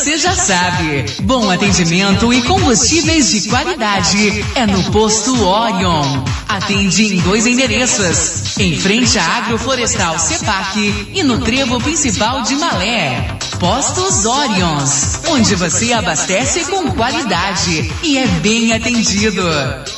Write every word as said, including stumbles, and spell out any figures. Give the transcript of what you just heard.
você já sabe. Bom atendimento e combustíveis de qualidade é no Posto Orion. Atende em dois endereços, em frente à Agroflorestal Cepac e no trevo principal de Malé. Postos Orions, onde você abastece com qualidade e é bem atendido.